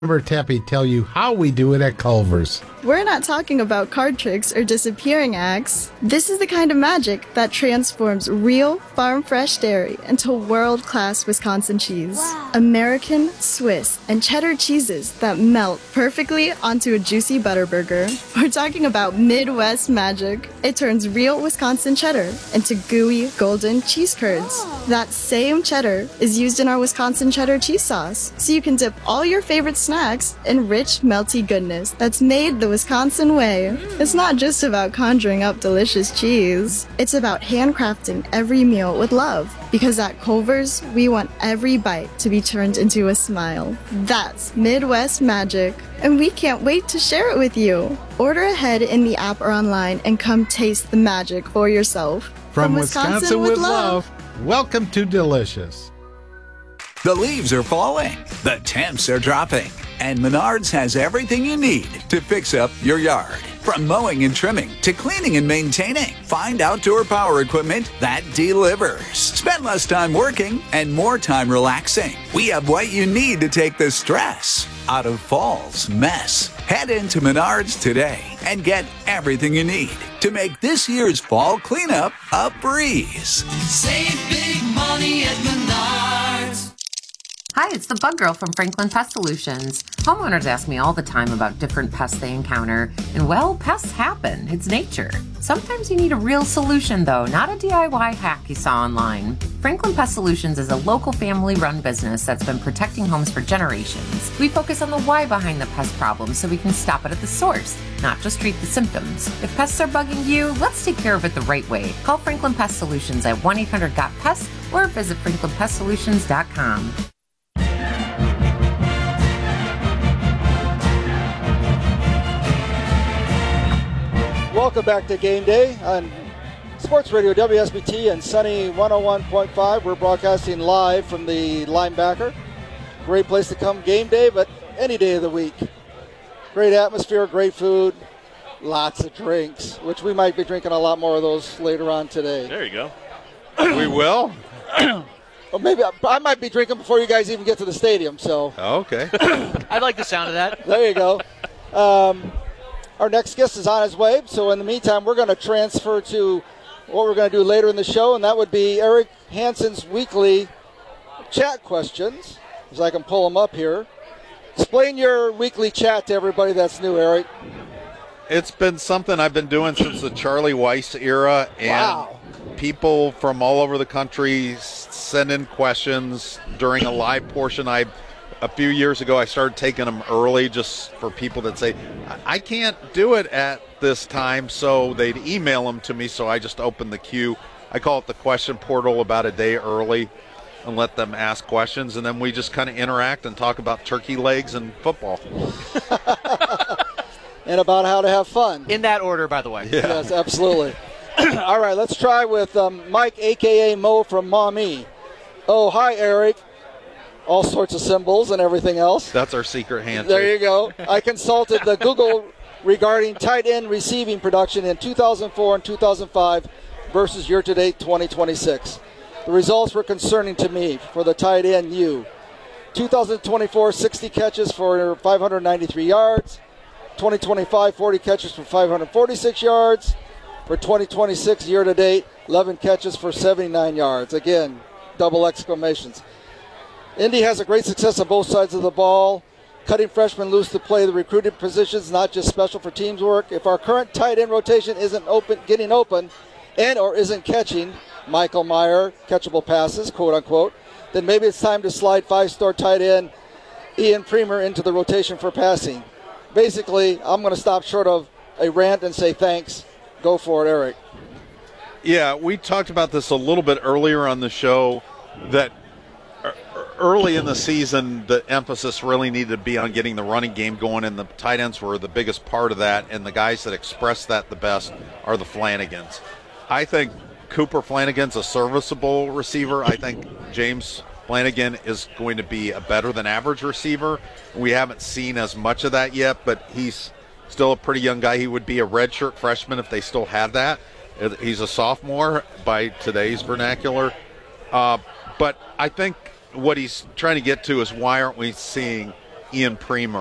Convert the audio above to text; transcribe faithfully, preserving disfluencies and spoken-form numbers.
Tepe tell you how we do it at Culver's. We're not talking about card tricks or disappearing acts. This is the kind of magic that transforms real farm-fresh dairy into world-class Wisconsin cheese. Wow. American, Swiss, and cheddar cheeses that melt perfectly onto a juicy butter burger. We're talking about Midwest magic. It turns real Wisconsin cheddar into gooey, golden cheese curds. Oh. That same cheddar is used in our Wisconsin cheddar cheese sauce, so you can dip all your favorite snacks in rich, melty goodness that's made the Wisconsin way. It's not just about conjuring up delicious cheese. It's about handcrafting every meal with love. Because at Culver's, we want every bite to be turned into a smile. That's Midwest magic, and we can't wait to share it with you. Order ahead in the app or online and come taste the magic for yourself. From, From Wisconsin, Wisconsin with, with love, love, welcome to Delicious. The leaves are falling, the temps are dropping, and Menards has everything you need to fix up your yard. From mowing and trimming to cleaning and maintaining, find outdoor power equipment that delivers. Spend less time working and more time relaxing. We have what you need to take the stress out of fall's mess. Head into Menards today and get everything you need to make this year's fall cleanup a breeze. Save big money at Menards. Hi, it's the Bug Girl from Franklin Pest Solutions. Homeowners ask me all the time about different pests they encounter, and well, pests happen. It's nature. Sometimes you need a real solution, though, not a D I Y hack you saw online. Franklin Pest Solutions is a local family-run business that's been protecting homes for generations. We focus on the why behind the pest problem so we can stop it at the source, not just treat the symptoms. If pests are bugging you, let's take care of it the right way. Call Franklin Pest Solutions at one eight hundred got pest or visit franklin pest solutions dot com. Welcome back to Game Day on Sports Radio W S B T and Sunny one oh one point five. We're broadcasting live from the Linebacker. Great place to come game day, but any day of the week. Great atmosphere, great food, lots of drinks, which we might be drinking a lot more of those later on today. There you go. We will. Or maybe I, I might be drinking before you guys even get to the stadium. So okay. I like the sound of that. There you go. Um, Our next guest is on his way, so in the meantime, we're going to transfer to what we're going to do later in the show, and that would be Eric Hansen's weekly chat questions, as I can pull them up here. Explain your weekly chat to everybody that's new, Eric. It's been something I've been doing since the Charlie Weiss era, and wow. people from all over the country send in questions during a live portion. I A few years ago, I started taking them early just for people that say, I can't do it at this time, so they'd email them to me, so I just opened the queue. I call it the question portal about a day early and let them ask questions, and then we just kind of interact and talk about turkey legs and football. And about how to have fun. In that order, by the way. Yeah. Yes, absolutely. All right, let's try with um, Mike, a k a. Mo from Maumee. Oh, hi, Eric. All sorts of symbols and everything else. That's our secret handshake. There you go. I consulted the Google regarding tight end receiving production in two thousand four and two thousand five versus year-to-date twenty twenty-six. The results were concerning to me for the tight end U. two thousand twenty-four, sixty catches for five hundred ninety-three yards. twenty twenty-five, forty catches for five hundred forty-six yards. For twenty twenty-six year-to-date, eleven catches for seventy-nine yards. Again, double exclamations. Indy has a great success on both sides of the ball, cutting freshmen loose to play the recruited positions, not just special for teams work. If our current tight end rotation isn't open, getting open and or isn't catching Michael Meyer catchable passes, quote unquote, then maybe it's time to slide five-star tight end Ian Premer into the rotation for passing. Basically, I'm going to stop short of a rant and say thanks. Go for it, Eric. Yeah, we talked about this a little bit earlier on the show, that early in the season, the emphasis really needed to be on getting the running game going, and the tight ends were the biggest part of that, and the guys that express that the best are the Flanagans. I think Cooper Flanagan's a serviceable receiver. I think James Flanagan is going to be a better than average receiver. We haven't seen as much of that yet, but he's still a pretty young guy. He would be a redshirt freshman if they still had that. He's a sophomore by today's vernacular. Uh, but I think what he's trying to get to is, why aren't we seeing Ian Premer.